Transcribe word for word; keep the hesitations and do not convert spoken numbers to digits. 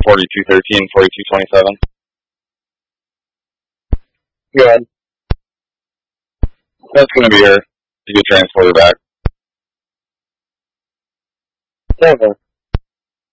forty-two thirteen, forty-two twenty-seven. Go ahead. That's going to be her to get transported back. Over.